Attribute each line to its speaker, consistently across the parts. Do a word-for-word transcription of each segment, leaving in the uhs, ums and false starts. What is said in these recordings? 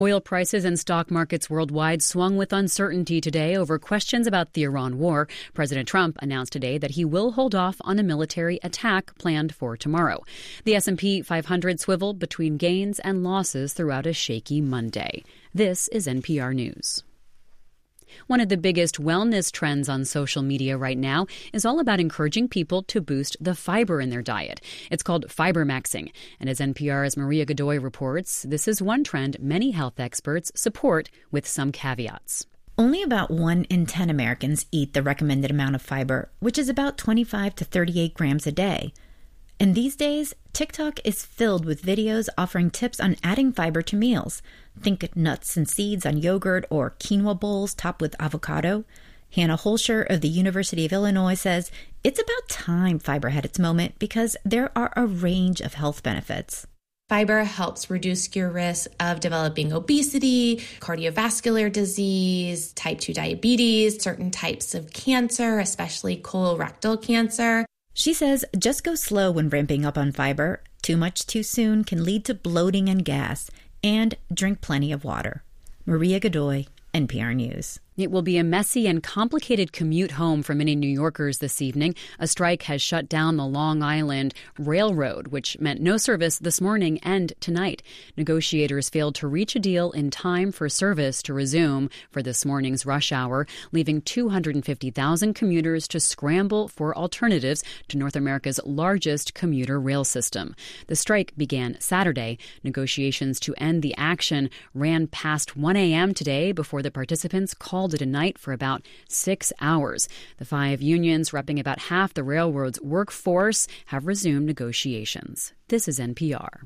Speaker 1: Oil prices and stock markets worldwide swung with uncertainty today over questions about the Iran war. President Trump announced today that he will hold off on a military attack planned for tomorrow. The S and P five hundred swiveled between gains and losses throughout a shaky Monday. This is N P R News. One of the biggest wellness trends on social media right now is all about encouraging people to boost the fiber in their diet. It's called fiber maxing. And as N P R's Maria Godoy reports, this is one trend many health experts support with some caveats.
Speaker 2: Only about one in ten Americans eat the recommended amount of fiber, which is about twenty-five to thirty-eight grams a day. And these days, TikTok is filled with videos offering tips on adding fiber to meals. Think nuts and seeds on yogurt or quinoa bowls topped with avocado. Hannah Holscher of the University of Illinois says it's about time fiber had its moment because there are a range of health benefits.
Speaker 3: Fiber helps reduce your risk of developing obesity, cardiovascular disease, type two diabetes, certain types of cancer, especially colorectal cancer.
Speaker 2: She says just go slow when ramping up on fiber. Too much too soon can lead to bloating and gas. And drink plenty of water. Maria Godoy, N P R News.
Speaker 1: It will be a messy and complicated commute home for many New Yorkers this evening. A strike has shut down the Long Island Railroad, which meant no service this morning and tonight. Negotiators failed to reach a deal in time for service to resume for this morning's rush hour, leaving two hundred fifty thousand commuters to scramble for alternatives to North America's largest commuter rail system. The strike began Saturday. Negotiations to end the action ran past one a.m. today before the participants called it a night for about six hours. The five unions, repping about half the railroad's workforce, have resumed negotiations. This is N P R.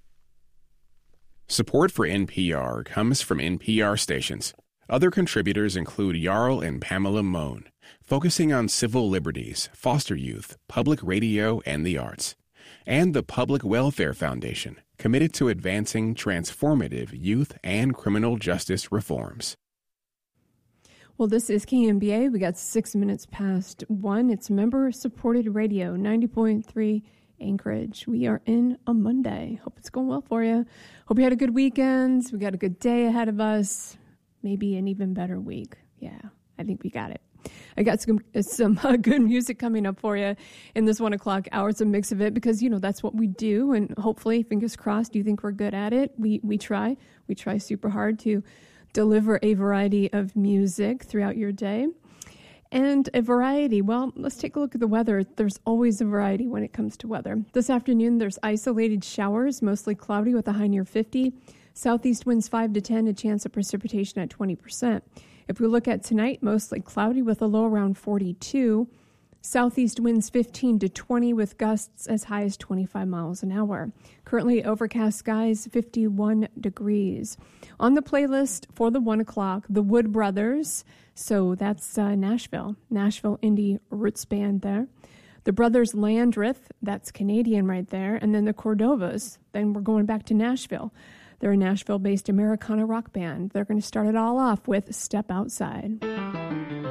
Speaker 4: Support for N P R comes from N P R stations. Other contributors include Jarl and Pamela Mohn, focusing on civil liberties, foster youth, public radio, and the arts. And the Public Welfare Foundation, committed to advancing transformative youth and criminal justice reforms.
Speaker 5: Well, this is K M B A. We got six minutes past one. It's member-supported radio, ninety point three Anchorage. We are in a Monday. Hope it's going well for you. Hope you had a good weekend. We got a good day ahead of us. Maybe an even better week. Yeah, I think we got it. I got some some uh, good music coming up for you in this one o'clock hour. It's a mix of it because, you know, that's what we do. And hopefully, fingers crossed, you think we're good at it. We we try. We try super hard to deliver a variety of music throughout your day. And a variety, well, let's take a look at the weather. There's always a variety when it comes to weather. This afternoon, there's isolated showers, mostly cloudy with a high near fifty. Southeast winds five to ten, a chance of precipitation at twenty percent. If we look at tonight, mostly cloudy with a low around forty-two. Southeast winds fifteen to twenty with gusts as high as twenty-five miles an hour. Currently overcast skies, fifty-one degrees. On the playlist for the one o'clock, the Wood Brothers. So that's uh, Nashville, Nashville indie roots band there. The Brothers Landreth, that's Canadian right there. And then the Cordovas. Then we're going back to Nashville. They're a Nashville-based Americana rock band. They're going to start it all off with Step Outside.